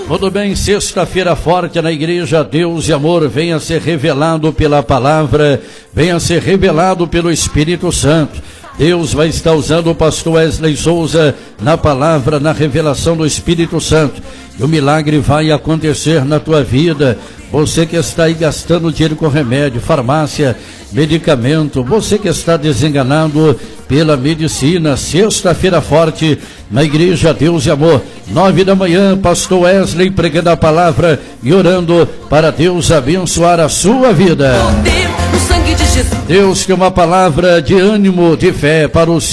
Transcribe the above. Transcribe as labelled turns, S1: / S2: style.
S1: Tudo bem, sexta-feira forte na igreja, Deus e amor, venha ser revelado pela palavra, venha ser revelado pelo Espírito Santo. Deus vai estar usando o pastor Wesley Souza na palavra, na revelação do Espírito Santo. E o milagre vai acontecer na tua vida. Você que está aí gastando dinheiro com remédio, farmácia, medicamento, você que está desenganado pela medicina, sexta-feira forte na igreja Deus e Amor, 9 da manhã, pastor Wesley pregando a palavra e orando para Deus abençoar a sua vida. Deus tem uma palavra de ânimo, de fé para o